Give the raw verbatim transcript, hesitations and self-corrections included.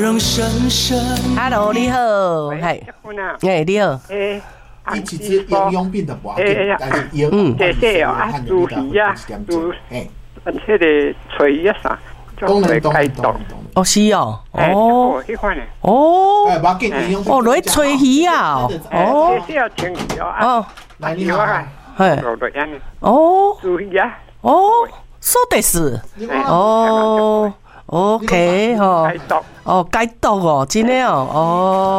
Hello， 你好，嘿，哎，你好， 诶，伊其实营养品的无要紧，但是药嗯， 这些哦，啊，猪皮啊，猪，诶，迄个脆啊啥， 功能解毒。 哦，是哦， 哦，迄款诶， 哦， 哎，无紧，营养品。 哦，落去吹鱼啊， 哦，这些要清洗哦，啊， 来你好， 嘿，哦， 猪皮啊， 哦，そうです。哦。OK 吼，哦，解毒哦，真的哦，哦。